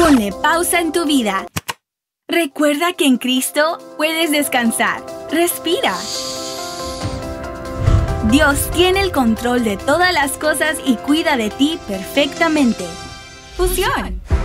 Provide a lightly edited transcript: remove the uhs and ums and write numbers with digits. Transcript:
Ponle pausa en tu vida. Recuerda que en Cristo puedes descansar. Respira. Dios tiene el control de todas las cosas y cuida de ti perfectamente. Fusión.